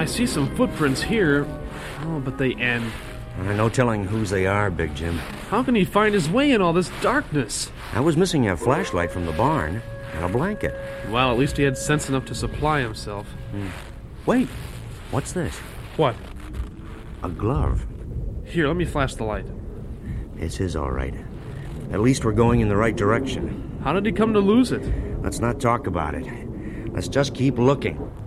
I see some footprints here. Oh, but they end. No telling whose they are, Big Jim. How can he find his way in all this darkness? I was missing a flashlight from the barn and a blanket. Well, at least he had sense enough to supply himself. Wait, what's this? What? A glove. Here, let me flash the light. It's his, all right. At least we're going in the right direction. How did he come to lose it? Let's not talk about it. Let's just keep looking.